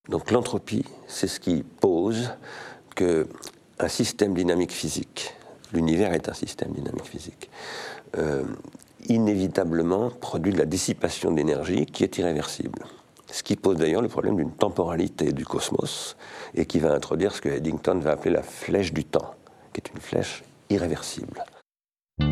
Donc l'entropie, c'est ce qui pose qu'un système dynamique physique, l'univers est un système dynamique physique, inévitablement produit de la dissipation d'énergie qui est irréversible. Ce qui pose d'ailleurs le problème d'une temporalité du cosmos et qui va introduire ce que Eddington va appeler la flèche du temps, qui est une flèche irréversible.